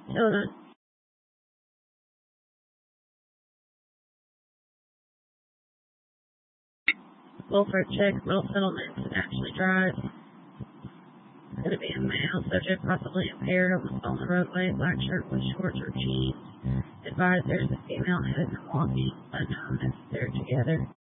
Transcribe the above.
Hold on. Wolford checks male settlements and actually drives. Could it be a male subject, possibly impaired, on the roadway, black shirt with shorts or jeans? Advised there's a female headed and walking, unknown as they're together.